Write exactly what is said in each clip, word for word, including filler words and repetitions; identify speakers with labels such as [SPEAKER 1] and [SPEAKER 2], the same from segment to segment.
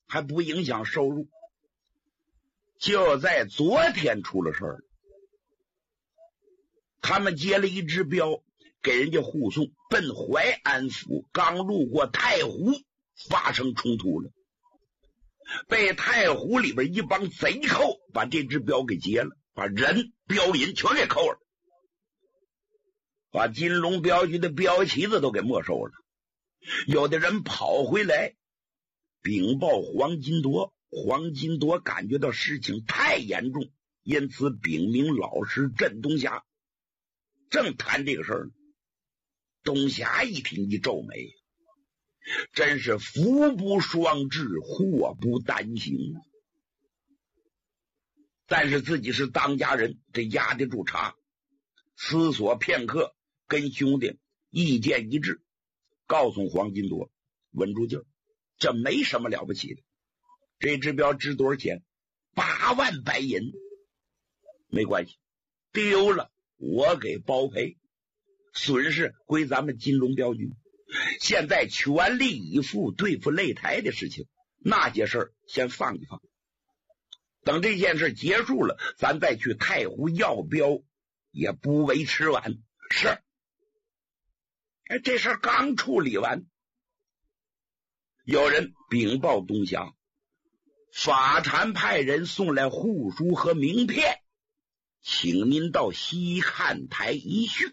[SPEAKER 1] 还不影响收入。就在昨天出了事儿，他们接了一只标，给人家护送奔淮安府，刚路过太湖，发生冲突了，被太湖里边一帮贼寇把这只标给劫了，把人标银全给扣了，把金龙镖局的标旗子都给没收了。有的人跑回来禀报黄金铎，黄金铎感觉到事情太严重，因此禀明老师镇东霞。正谈这个事儿呢，东霞一听一皱眉，真是福不双至，祸不单行。但是自己是当家人，这压得住茶，思索片刻，跟兄弟意见一致，告诉黄金铎稳住劲儿，这没什么了不起的，这只标值多少钱？八万白银，没关系，丢了我给包赔，损失归咱们金龙镖局。现在全力以赴对付擂台的事情，那些事儿先放一放，等这件事结束了，咱再去太湖要镖也不为迟晚。是，哎，这事儿刚处理完，有人禀报东乡，法禅派人送来护书和名片，请您到西看台一叙。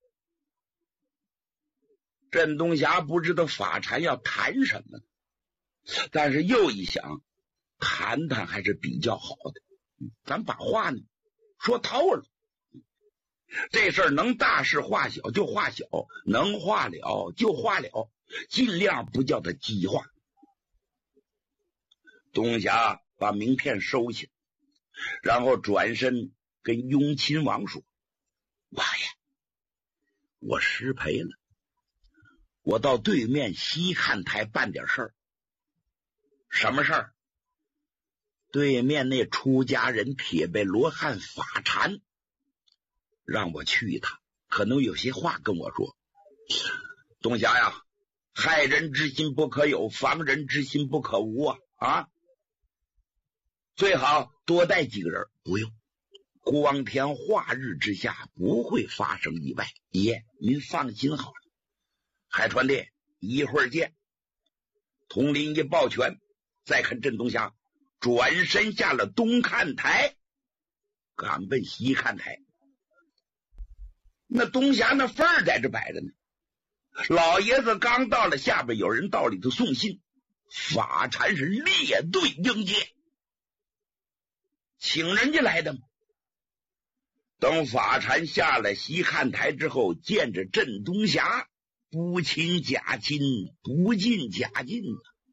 [SPEAKER 1] 镇东霞不知道法禅要谈什么，但是又一想，谈谈还是比较好的，咱把话呢说透了，这事儿能大事化小就化小，能化了就化了，尽量不叫它激化。东霞把名片收起，然后转身跟雍亲王说：王爷，我失陪了，我到对面西看台办点事儿。什么事儿？对面那出家人铁背罗汉法禅让我去一趟，可能有些话跟我说。东霞呀，害人之心不可有，防人之心不可无啊！啊，最好多带几个人。不用，光天化日之下不会发生意外。爷，您放心好了。海川烈，一会儿见。统领一抱拳，再看镇东霞转身下了东看台，赶奔西看台。那东霞那份儿在这摆着呢，老爷子刚到了，下边有人到里头送信，法禅是列队迎接，请人家来的吗？等法禅下了西看台之后，见着镇东霞，不亲假亲，不近假近。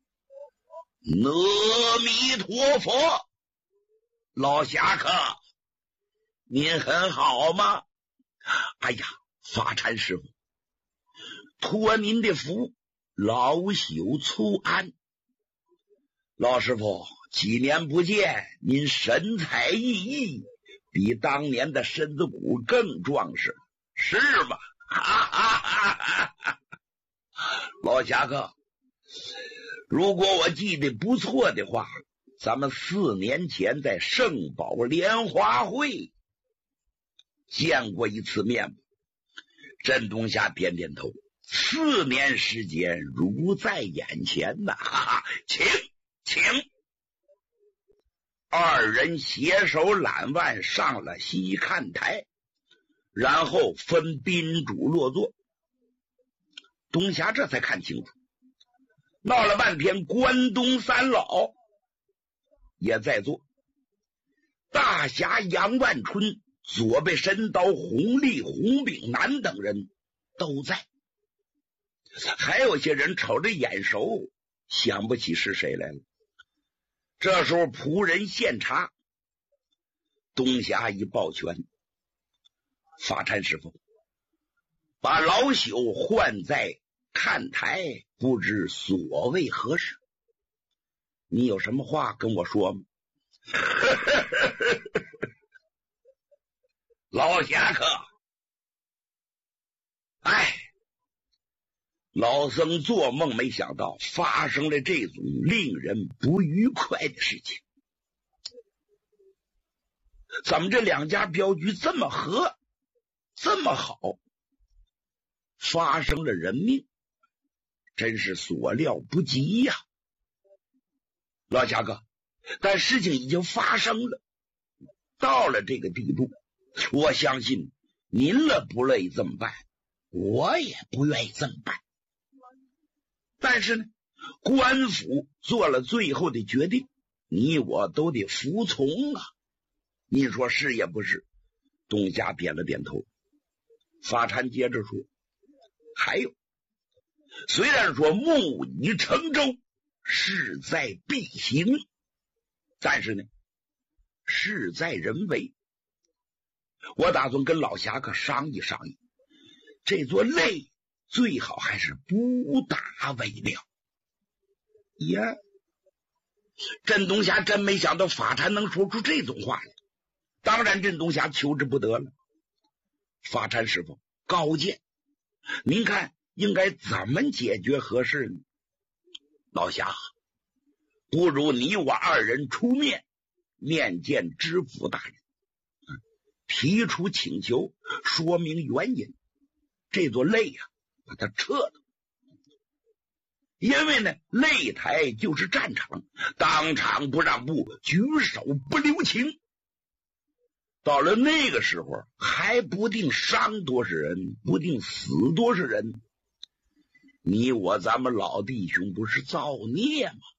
[SPEAKER 1] 阿弥陀佛，老侠客，您很好吗？哎呀，法禅师傅，托您的福，老朽粗安。老师傅，几年不见，您神采奕奕，比当年的身子骨更壮实，是吗？哈哈哈哈哈！老侠客，如果我记得不错的话，咱们四年前在圣宝莲花会见过一次面。镇东霞点点头，四年时间如在眼前呐，哈哈，请请。二人携手揽腕上了西看台，然后分宾主落座。东霞这才看清楚，闹了半天关东三老也在座，大侠杨万春、左背神刀洪立、洪炳南等人都在，还有些人瞅着眼熟，想不起是谁来了。这时候仆人献茶，东霞一抱拳：法禅师傅，把老朽换在看台，不知所谓何事？你有什么话跟我说吗？老侠客，哎， 老僧做梦没想到发生了这种令人不愉快的事情。怎么这两家镖局这么和，这么好，发生了人命，真是所料不及呀！老侠哥，但事情已经发生了，到了这个地步，我相信您了不乐意这么办，我也不愿意这么办。但是呢，官府做了最后的决定，你我都得服从啊！你说是也不是？东家点了点头。法禅接着说，还有，虽然说木已成舟，势在必行，但是呢，事在人为。我打算跟老侠客商议商议，这座擂最好还是不打为妙。呀，镇东侠真没想到法禅能说出这种话来，当然镇东侠求之不得了。法禅师傅高见，您看应该怎么解决合适呢？老侠，不如你我二人出面面见知府大人，提出请求，说明原因，这座擂呀、啊，把它撤了。因为呢，擂台就是战场，当场不让步，举手不留情。到了那个时候，还不定伤多少人，不定死多少人。你我咱们老弟兄不是造孽吗？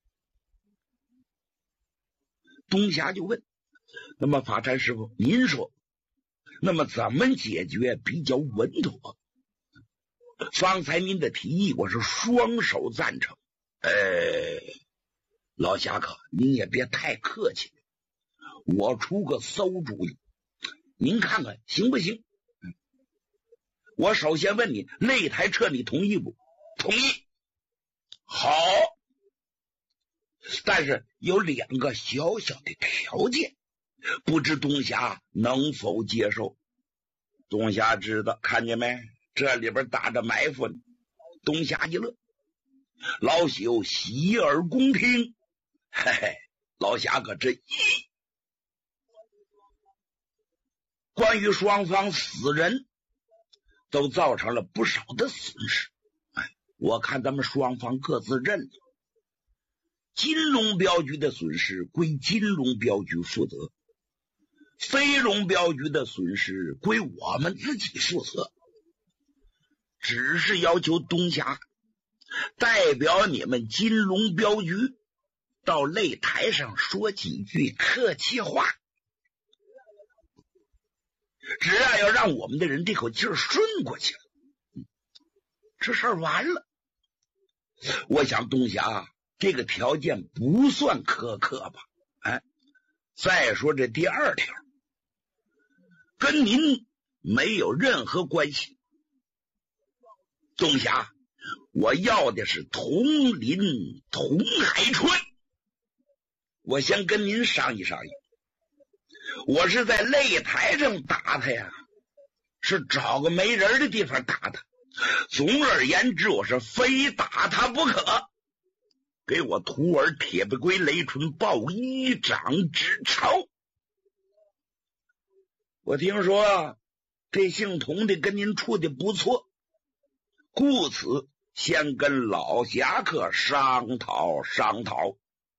[SPEAKER 1] 东侠就问，那么法禅师傅您说，那么怎么解决比较稳妥？方才您的提议我是双手赞成。呃，老侠客您也别太客气，我出个馊主意，您看看行不行？我首先问你，擂台撤你同意不？同意。好，但是有两个小小的条件，不知东侠能否接受？东侠知道，看见没？这里边打着埋伏呢。东侠一乐，老朽洗耳恭听。嘿嘿，老侠哥这一关于双方死人都造成了不少的损失，哎，我看咱们双方各自认了。金龙镖局的损失归金龙镖局负责，飞龙镖局的损失归我们自己负责，只是要求东侠代表你们金龙镖局到擂台上说几句客气话，只要要让我们的人这口气儿顺过去了，这事儿完了。我想东侠这个条件不算苛刻吧？哎，再说这第二条，跟您没有任何关系。东侠，我要的是同林同海春。我先跟您商议商议，我是在擂台上打他呀，是找个没人的地方打他。总而言之，我是非打他不可。给我徒儿铁背龟雷纯报一掌之仇。我听说这姓童的跟您处的不错，故此先跟老侠客商讨商讨。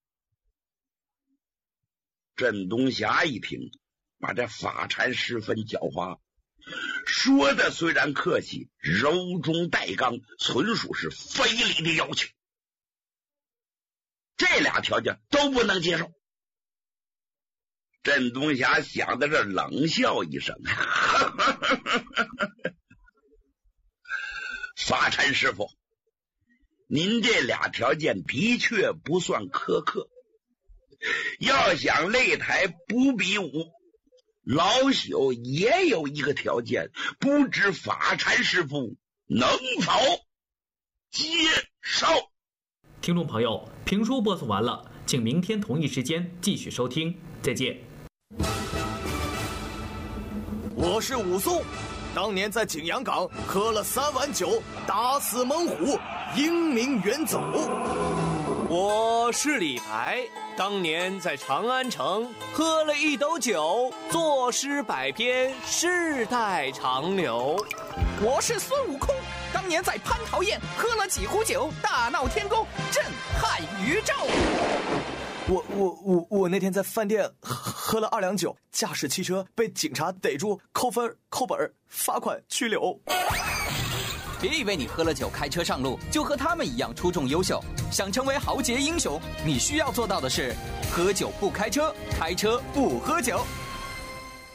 [SPEAKER 1] 镇东侠一听，把这法禅十分狡猾，说的虽然客气，柔中带刚，纯属是非礼的要求。这俩条件都不能接受。镇东侠想到这冷笑一声，法禅师傅，您这俩条件的确不算苛刻，要想擂台不比武，老朽也有一个条件，不知法禅师傅能否接受？
[SPEAKER 2] 听众朋友，评书播送完了，请明天同一时间继续收听，再见。
[SPEAKER 3] 我是武松， 当年在景阳冈喝了三碗酒，打死猛虎，英名远走。
[SPEAKER 4] 我是李白，当年在长安城喝了一斗酒，作诗百篇，世代长流。
[SPEAKER 5] 我是孙悟空，当年在蟠桃宴喝了几壶酒，大闹天宫，震撼宇宙。
[SPEAKER 3] 我我我我那天在饭店喝了二两酒，驾驶汽车被警察逮住，扣分、扣本、罚款、拘留。
[SPEAKER 5] 别以为你喝了酒开车上路就和他们一样出众优秀，想成为豪杰英雄，你需要做到的是：喝酒不开车，开车不喝酒。